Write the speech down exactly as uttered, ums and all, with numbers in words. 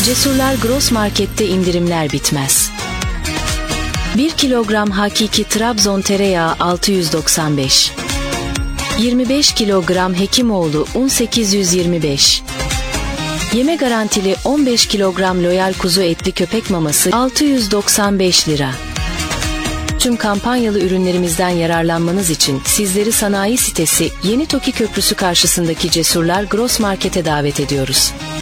Cesurlar Gross Market'te indirimler bitmez. bir kilogram hakiki Trabzon tereyağı altı yüz doksan beş. yirmi beş kilogram Hekimoğlu un sekiz yüz yirmi beş. Yeme garantili on beş kilogram Loyal kuzu etli köpek maması altı yüz doksan beş lira. Tüm kampanyalı ürünlerimizden yararlanmanız için sizleri sanayi sitesi Yeni Toki Köprüsü karşısındaki Cesurlar Gross Market'e davet ediyoruz.